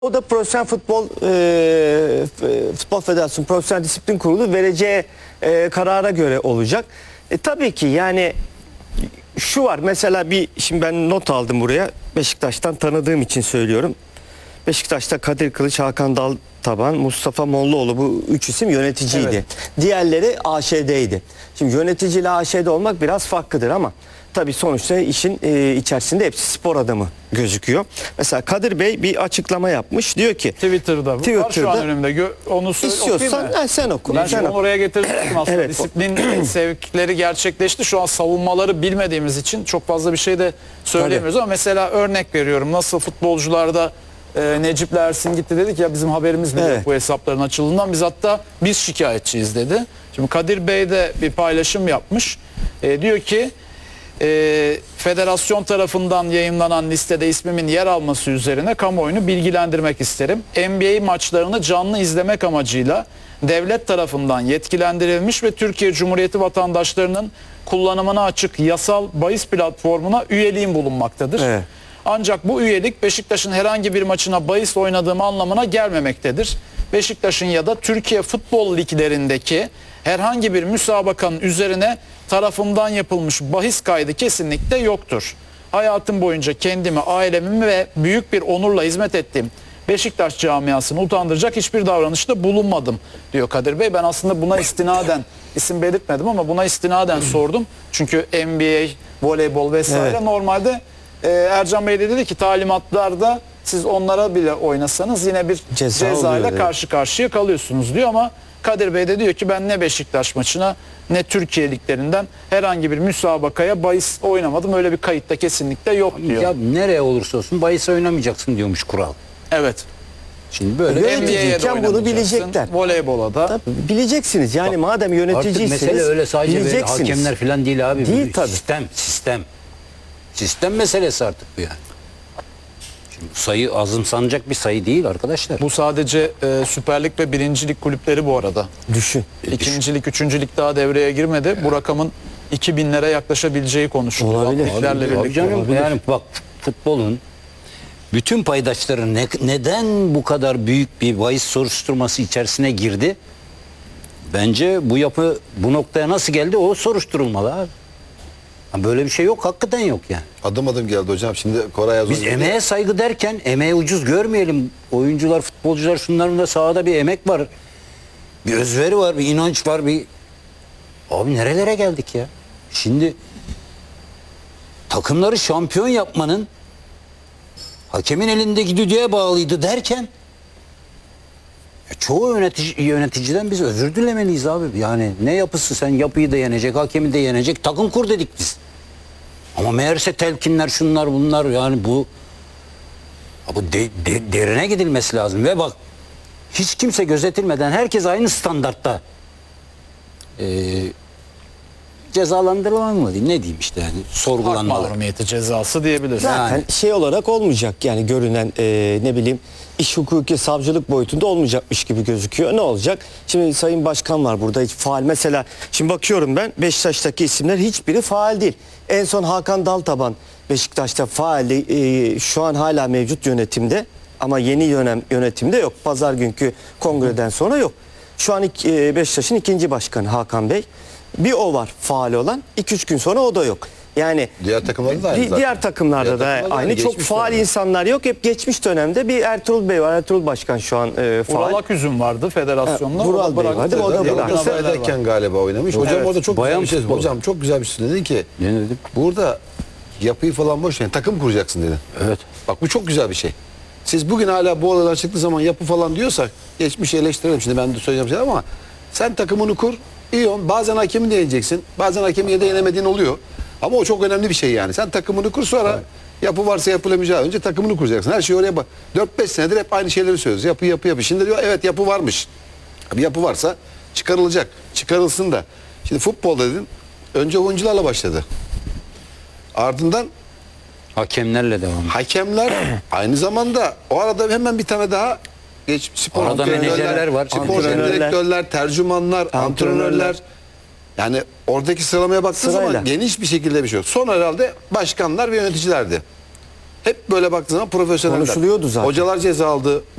O da Profesyonel Futbol Federasyonu Profesyonel Disiplin Kurulu vereceği karara göre olacak. Tabii ki yani şu var mesela şimdi ben not aldım buraya, Beşiktaş'tan tanıdığım için söylüyorum. Beşiktaş'ta Kadir Kılıç, Hakan Daltaban, Mustafa Mollaoğlu, bu üç isim yöneticiydi. Evet. Diğerleri AŞ'deydi. Şimdi yöneticiyle AŞ'de olmak biraz farklıdır ama tabii sonuçta işin içerisinde hepsi spor adamı gözüküyor. Mesela Kadir Bey bir açıklama yapmış. Diyor ki Twitter'da var şu an önümde. Onu istiyorsan sen oku. Ben şimdi oraya getirdim aslında. Evet. Disiplin sevkleri gerçekleşti. Şu an savunmaları bilmediğimiz için çok fazla bir şey de söyleyemiyoruz. Tabii. Ama mesela örnek veriyorum. Nasıl futbolcularda Necip Ersin gitti, dedik ya bizim haberimiz bile yok bu hesapların açıldığından. Biz şikayetçiyiz dedi. Şimdi Kadir Bey de bir paylaşım yapmış. Diyor ki federasyon tarafından yayınlanan listede ismimin yer alması üzerine kamuoyunu bilgilendirmek isterim. NBA maçlarını canlı izlemek amacıyla devlet tarafından yetkilendirilmiş ve Türkiye Cumhuriyeti vatandaşlarının kullanımına açık yasal bahis platformuna üyeliğim bulunmaktadır. Evet. Ancak bu üyelik Beşiktaş'ın herhangi bir maçına bahis oynadığım anlamına gelmemektedir. Beşiktaş'ın ya da Türkiye futbol liglerindeki herhangi bir müsabakanın üzerine tarafımdan yapılmış bahis kaydı kesinlikle yoktur. Hayatım boyunca kendimi, ailemi ve büyük bir onurla hizmet ettiğim Beşiktaş camiasını utandıracak hiçbir davranışta bulunmadım diyor Kadir Bey. Ben aslında buna istinaden, isim belirtmedim ama buna istinaden sordum. Çünkü NBA, voleybol vesaire normalde Ercan Bey de dedi ki talimatlarda siz onlara bile oynasanız yine bir cezayla karşı karşıya kalıyorsunuz diyor ama Kadir Bey de diyor ki ben ne Beşiktaş maçına ne Türkiye liglerinden herhangi bir müsabakaya bahis oynamadım. Öyle bir kayıtta kesinlikle yok diyor. Ya nereye olursa olsun bahis oynamayacaksın diyormuş kural. Evet. Şimdi böyle yöneticiyken bunu bilecekler. Voleybola da. Tabii, bileceksiniz yani madem yöneticiyseniz. Artık mesele öyle sadece hakemler falan değil abi. Değil tabii. Sistem meselesi artık bu yani. Şimdi sayı azımsanacak bir sayı değil arkadaşlar. Bu sadece Süper Lig ve 1. Lig kulüpleri bu arada. Düşün. 2. Lig, 3. Lig daha devreye girmedi. Bu rakamın 2000'lere yaklaşabileceği konuşuluyor. Olabilir. Yani bak futbolun bütün paydaşları neden bu kadar büyük bir bahis soruşturması içerisine girdi? Bence bu yapı bu noktaya nasıl geldi o soruşturulmalı abi. Böyle bir şey yok, hakikaten yok yani. Adım adım geldi hocam. Şimdi Koray az biz emeğe saygı derken emeği ucuz görmeyelim. Oyuncular, futbolcular, şunların da sahada bir emek var. Bir özveri var, bir inanç var, bir... Abi nerelere geldik ya? Şimdi takımları şampiyon yapmanın hakemin elindeki düdüğe bağlıydı derken çoğu yöneticiden biz özür dilemeliyiz abi. Yani ne yapısı, sen yapıyı da yenecek, hakemi de yenecek, takım kur dedik biz. Ama meğerse telkinler, şunlar bunlar, yani bu derine gidilmesi lazım. Ve bak hiç kimse gözetilmeden herkes aynı standartta cezalandırılan mı diyeyim, ne diyeyim işte yani, sorgulanmalı. Hak mahrumiyeti cezası diyebiliriz. Zaten Yani şey olarak olmayacak yani görünen ne bileyim iş hukuki savcılık boyutunda olmayacakmış gibi gözüküyor. Ne olacak? Şimdi Sayın Başkan var burada, hiç faal. Mesela şimdi bakıyorum ben Beşiktaş'taki isimler hiçbiri faal değil. En son Hakan Daltaban Beşiktaş'ta faaldi. Şu an hala mevcut yönetimde ama yeni yönetimde yok. Pazar günkü kongreden sonra yok. Şu an Beşiktaş'ın ikinci başkanı Hakan Bey. Bir o var faal olan. 2-3 gün sonra o da yok. Yani diğer takımlarda da aynı zaten. Diğer takımlarda da aynı. Çok faal insanlar yok. Hep geçmiş dönemde bir Ertuğrul Bey var. Ertuğrul Başkan şu an faal. Vural Aküzüm vardı federasyonda. Vural Bey vardı. O da bıraktı. Galiba oynamış. Hocam evet. orada çok güzel bir şey. Hocam çok güzel bir şey dedin ki. Ne dedim? Burada yapıyı falan boş ver. Takım kuracaksın dedin. Evet. Bak bu çok güzel bir şey. Siz bugün hala bu olaylar çıktığı zaman yapı falan diyorsak geçmişi eleştirelim. Şimdi ben de söyleyeceğim şey ama sen takımını kur. İyi on. Bazen hakemi de yeneceksin. Bazen hakemi de yenemediğin oluyor. Ama o çok önemli bir şey yani. Sen takımını kur, sonra yapı varsa yapılamayacağı önce takımını kuracaksın. Her şey oraya bak. 4-5 senedir hep aynı şeyleri söylüyoruz. Yapı. Şimdi diyor evet yapı varmış. Bir yapı varsa çıkarılacak. Çıkarılsın da. Şimdi futbolda dedin önce oyuncularla başladı. Ardından Hakemlerle devam. Hakemler aynı zamanda o arada hemen bir tane daha spor arada menajerler var. Spor direktörler, tercümanlar, antrenörler. Yani oradaki sıralamaya baktığın zaman geniş bir şekilde bir şey yok. Son herhalde başkanlar ve yöneticilerdi. hep böyle baktığın zaman profesyoneller. Konuşuluyordu zaten. Hocalar ceza aldı.